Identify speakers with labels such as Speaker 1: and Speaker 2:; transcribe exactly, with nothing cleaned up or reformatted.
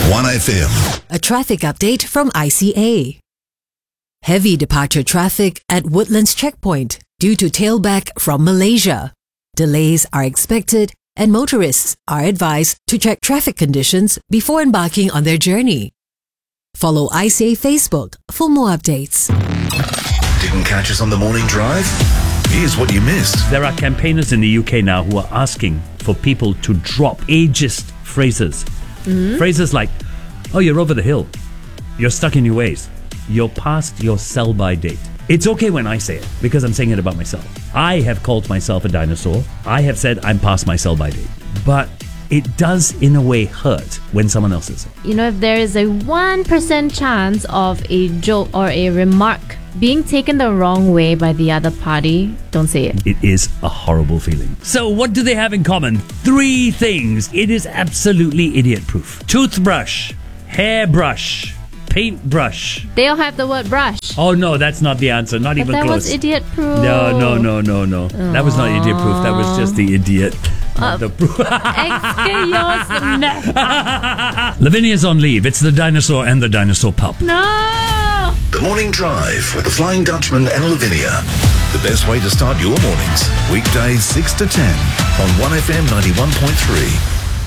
Speaker 1: one F M.
Speaker 2: A traffic update from I C A. Heavy departure traffic at Woodlands Checkpoint due to tailback from Malaysia. Delays are expected and motorists are advised to check traffic conditions before embarking on their journey. Follow I C A Facebook for more updates.
Speaker 1: Didn't catch us on the morning drive? Here's what you missed.
Speaker 3: There are campaigners in the U K now who are asking for people to drop ageist phrases. Mm-hmm. Phrases like, oh, you're over the hill. You're stuck in your ways. You're past your sell-by date. It's okay when I say it because I'm saying it about myself. I have called myself a dinosaur. I have said I'm past my sell-by date. But it does in a way hurt when someone else says it.
Speaker 4: You know, if there is a one percent chance of a joke or a remark being taken the wrong way by the other party, don't say it.
Speaker 3: It is a horrible feeling. So what do they have in common? Three things. It is absolutely idiot-proof. Toothbrush, hairbrush, paintbrush.
Speaker 4: They all have the word brush.
Speaker 3: Oh no, that's not the answer. Not
Speaker 4: but
Speaker 3: even
Speaker 4: that
Speaker 3: close.
Speaker 4: was idiot-proof.
Speaker 3: No, no, no, no, no. Aww. That was not idiot-proof. That was just the idiot.
Speaker 4: Uh,
Speaker 3: the proof. Lavinia's on leave. It's the dinosaur and the dinosaur pup.
Speaker 4: No!
Speaker 1: The Morning Drive with the Flying Dutchman and Lavinia. The best way to start your mornings. Weekdays six to ten on one F M ninety-one point three.